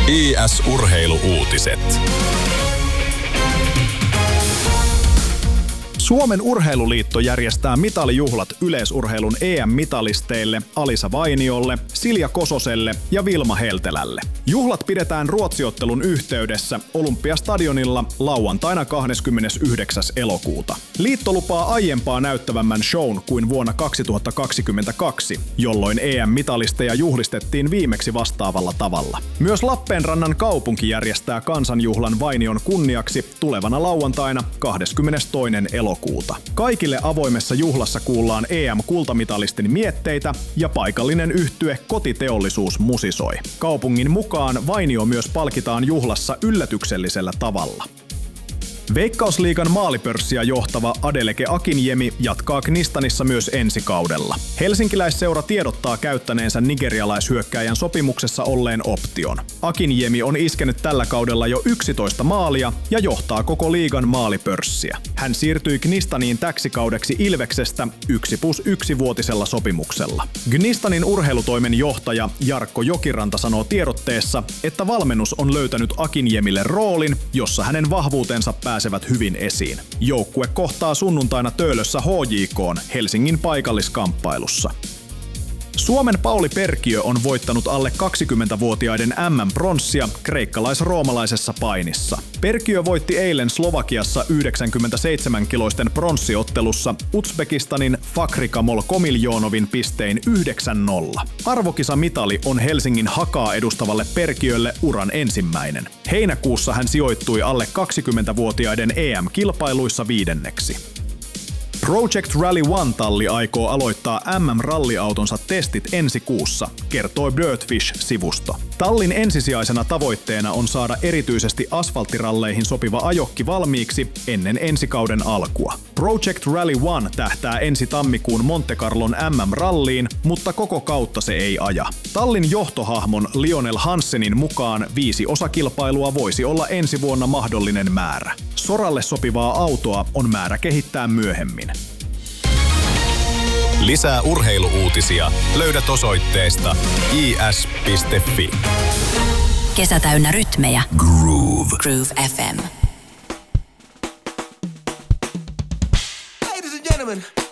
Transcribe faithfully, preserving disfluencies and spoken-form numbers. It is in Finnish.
I S-urheilu-uutiset. Suomen urheiluliitto järjestää mitalijuhlat yleisurheilun E M-mitalisteille Alisa Vainiolle, Silja Kososelle ja Vilma Heltelälle. Juhlat pidetään Ruotsiottelun yhteydessä Olympiastadionilla lauantaina kahdeskymmenesyhdeksäs elokuuta. Liitto lupaa aiempaa näyttävämmän shown kuin vuonna kaksituhattakaksikymmentäkaksi, jolloin E M-mitalisteja juhlistettiin viimeksi vastaavalla tavalla. Myös Lappeenrannan kaupunki järjestää kansanjuhlan Vainion kunniaksi tulevana lauantaina kahdeskymmenestoinen elokuuta. Kaikille avoimessa juhlassa kuullaan E M-kultamitalistin mietteitä ja paikallinen yhtye Kotiteollisuus musisoi. Kaupungin mukaan Vainio myös palkitaan juhlassa yllätyksellisellä tavalla. Veikkausliigan maalipörssiä johtava Adeleke Akinjemi jatkaa Knistanissa myös ensi kaudella. Helsinkiläisseura tiedottaa käyttäneensä nigerialaishyökkääjän sopimuksessa olleen option. Akinjemi on iskenyt tällä kaudella jo yksitoista maalia ja johtaa koko liigan maalipörssiä. Hän siirtyi Knistaniin täksi kaudeksi Ilveksestä yksi plus yksi vuotisella sopimuksella. Knistanin urheilutoimen johtaja Jarkko Jokiranta sanoo tiedotteessa, että valmennus on löytänyt Akinjemille roolin, jossa hänen vahvuutensa pääsevät hyvin esiin. Joukkue kohtaa sunnuntaina Töölössä H J K:n Helsingin paikalliskamppailussa. Suomen Pauli Perkiö on voittanut alle kaksikymmentävuotiaiden M M-pronssia kreikkalais-roomalaisessa painissa. Perkiö voitti eilen Slovakiassa yhdeksänkymmentäseitsemän-kiloisten pronssiottelussa Uzbekistanin Fakhrikamol Komiljonovin pistein yhdeksän nolla. Arvokisamitali on Helsingin Hakaa edustavalle Perkiölle uran ensimmäinen. Heinäkuussa hän sijoittui alle kaksikymmentävuotiaiden E M-kilpailuissa viidenneksi. Project Rally One-talli aikoo aloittaa M M-ralliautonsa testit ensi kuussa, kertoi Dirtfish-sivusto. Tallin ensisijaisena tavoitteena on saada erityisesti asfalttiralleihin sopiva ajokki valmiiksi ennen ensi kauden alkua. Project Rally One tähtää ensi tammikuun Monte Carlon M M-ralliin, mutta koko kautta se ei aja. Tallin johtohahmon Lionel Hansenin mukaan viisi osakilpailua voisi olla ensi vuonna mahdollinen määrä. Soralle sopivaa autoa on määrä kehittää myöhemmin. Lisää urheilu-uutisia löydät osoitteesta i s piste f i. Kesä täynnä rytmejä. Groove. Groove F M. Ladies and gentlemen.